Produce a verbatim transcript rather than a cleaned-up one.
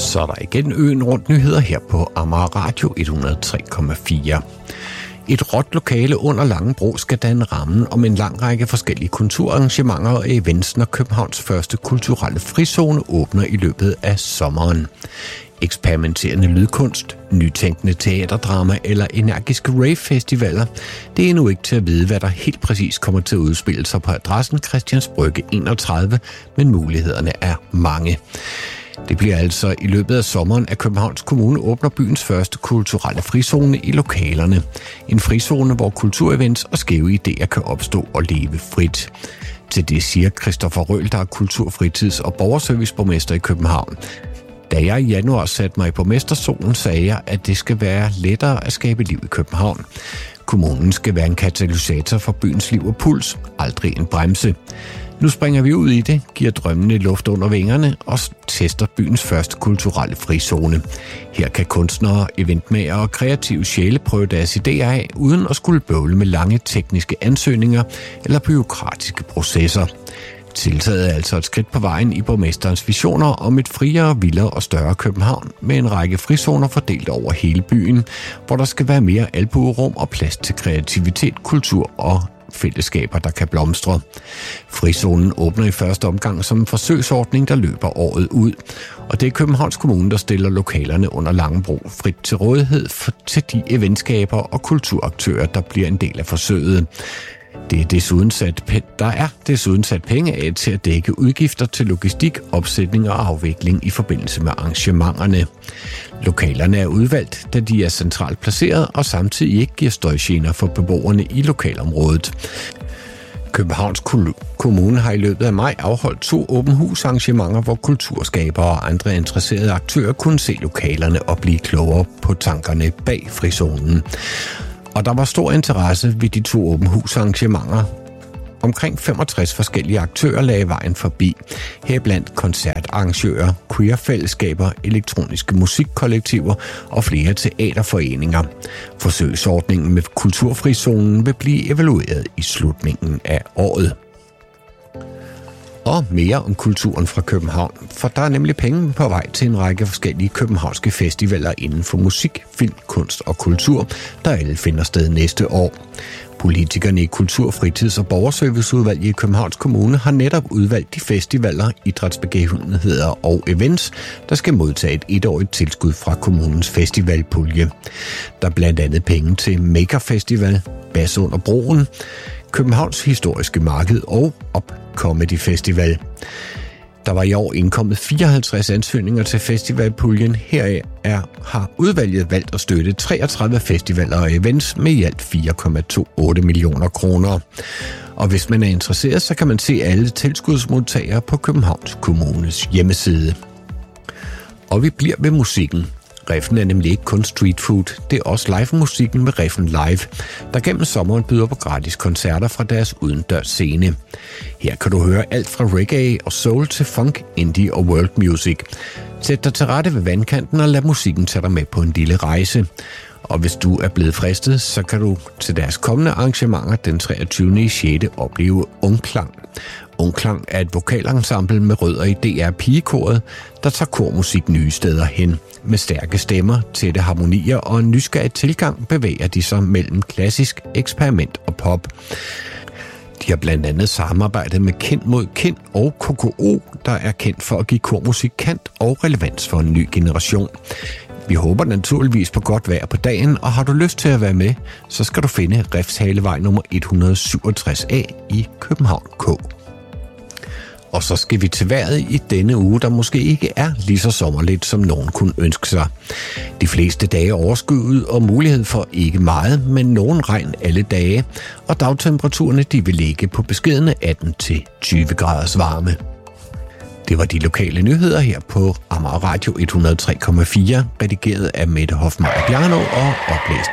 Så er der igen øen rundt nyheder her på Amager Radio et hundrede og tre komma fire. Et råt lokale under Langebro skal danne rammen om en lang række forskellige kulturarrangementer og events, når Københavns første kulturelle frizone åbner i løbet af sommeren. Eksperimenterende lydkunst, nytænkende teaterdrama eller energiske rave-festivaler. Det er endnu ikke til at vide, hvad der helt præcis kommer til at udspille sig på adressen Christians Brygge enogtredive, men mulighederne er mange. Det bliver altså i løbet af sommeren, at Københavns Kommune åbner byens første kulturelle frizone i lokalerne. En frizone, hvor kulturevents og skæve idéer kan opstå og leve frit. Til det siger Christoffer Røhl, der er kultur-, fritids- og borgerserviceborgmester i København. Da jeg i januar satte mig i borgmesterstolen, sagde jeg, at det skal være lettere at skabe liv i København. Kommunen skal være en katalysator for byens liv og puls, aldrig en bremse. Nu springer vi ud i det, giver drømmene luft under vingerne og tester byens første kulturelle frizone. Her kan kunstnere, eventmager og kreative sjæle prøve deres idéer af, uden at skulle bøvle med lange tekniske ansøgninger eller bureaukratiske processer. Tiltaget er altså et skridt på vejen i borgmesterens visioner om et friere, vildere og større København med en række frizoner fordelt over hele byen, hvor der skal være mere albuerum og plads til kreativitet, kultur og fællesskaber, der kan blomstre. Frizonen åbner i første omgang som en forsøgsordning, der løber året ud, og det er Københavns Kommune, der stiller lokalerne under Langebro frit til rådighed for, til de eventskaber og kulturaktører, der bliver en del af forsøget. Det er desuden sat, der er desuden sat penge af til at dække udgifter til logistik, opsætning og afvikling i forbindelse med arrangementerne. Lokalerne er udvalgt, da de er centralt placeret og samtidig ikke giver støjgener for beboerne i lokalområdet. Københavns Kommune har i løbet af maj afholdt to åben hus arrangementer, hvor kulturskabere og andre interesserede aktører kunne se lokalerne og blive klogere på tankerne bag frizonen. Og der var stor interesse ved de to åben hus arrangementer. Omkring femogtres forskellige aktører lagde vejen forbi. Heriblandt koncertarrangører, queerfællesskaber, elektroniske musikkollektiver og flere teaterforeninger. Forsøgsordningen med kulturfrizonen vil blive evalueret i slutningen af året. Og mere om kulturen fra København, for der er nemlig penge på vej til en række forskellige københavnske festivaler inden for musik, film, kunst og kultur, der alle finder sted næste år. Politikerne i Kultur-, Fritids- og Borgerserviceudvalget i Københavns Kommune har netop udvalgt de festivaler, idrætsbegivenheder og events, der skal modtage et etårigt tilskud fra kommunens festivalpulje. Der er blandt andet penge til Maker Festival, Bas under broen, Københavns Historiske Marked og Op Comedy Festival. Der var i år indkommet fireoghalvtreds ansøgninger til festivalpuljen. Heraf er, har udvalget valgt at støtte treogtredive festivaler og events med i alt fire komma otte millioner kroner. Og hvis man er interesseret, så kan man se alle tilskudsmodtagere på Københavns Kommunes hjemmeside. Og vi bliver ved musikken. Riffen er nemlig ikke kun street food, det er også live-musikken med Riffen Live, der gennem sommeren byder på gratis koncerter fra deres udendørs scene. Her kan du høre alt fra reggae og soul til funk, indie og world music. Sæt dig til rette ved vandkanten og lad musikken tage dig med på en lille rejse. Og hvis du er blevet fristet, så kan du til deres kommende arrangementer den treogtyvende sjette opleve Ungklang. Ungklang er et vokalensemble med rødder i D R Pigekoret, der tager kormusik nye steder hen. Med stærke stemmer, tætte harmonier og en nysgerrig tilgang bevæger de sig mellem klassisk, eksperiment og pop. De har blandt andet samarbejdet med Kind mod Kind og K K O, der er kendt for at give kormusik kant og relevans for en ny generation. Vi håber naturligvis på godt vejr på dagen, og har du lyst til at være med, så skal du finde Refshalevej nummer et hundrede syvogtres A i København K. Og så skal vi til vejret i denne uge, der måske ikke er lige så sommerligt, som nogen kunne ønske sig. De fleste dage overskyet og mulighed for ikke meget, men nogen regn alle dage, og dagtemperaturerne de vil ligge på beskedne atten til tyve graders varme. Det var de lokale nyheder her på Amager Radio et hundrede og tre komma fire, redigeret af Mette Hoffmeier Bjarno og oplæst